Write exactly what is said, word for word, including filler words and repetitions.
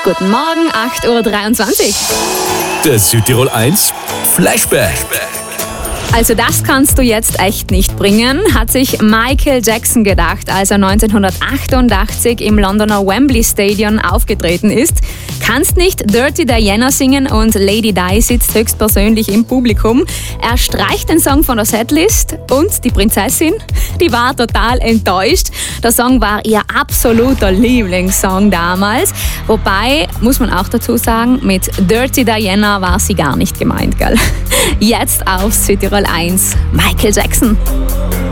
Guten Morgen, acht Uhr dreiundzwanzig. Der Südtirol eins Flashback. Also das kannst du jetzt echt nicht bringen, hat sich Michael Jackson gedacht, als er neunzehnhundertachtundachtzig im Londoner Wembley Stadion aufgetreten ist. Kannst nicht Dirty Diana singen und Lady Di sitzt höchstpersönlich im Publikum. Er streicht den Song von der Setlist und die Prinzessin, die war total enttäuscht. Der Song war ihr absoluter Lieblingssong damals. Wobei, muss man auch dazu sagen, mit Dirty Diana war sie gar nicht gemeint, gell? Jetzt auf Südtirol eins, Michael Jackson.